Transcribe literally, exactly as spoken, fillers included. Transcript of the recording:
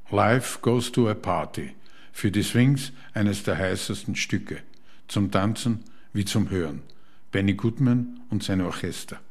Life Goes to a Party. Für die Swings eines der heißesten Stücke. Zum Tanzen wie zum Hören. Benny Goodman und sein Orchester.